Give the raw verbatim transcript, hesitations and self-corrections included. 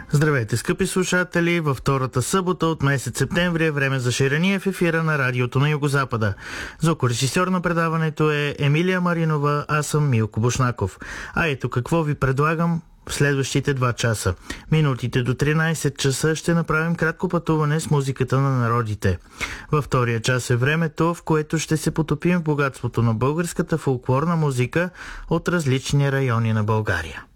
Здравейте, скъпи слушатели! Във втората събота от месец септември е време за ширения в ефира на радиото на Югозапада. Звукорежисьор на предаването е Емилия Маринова, аз съм Милко Бушнаков. А ето какво ви предлагам в следващите два часа. Минутите до тринайсет часа ще направим кратко пътуване с музиката на народите. Във втория час е времето, в което ще се потопим в богатството на българската фолклорна музика от различни райони на България.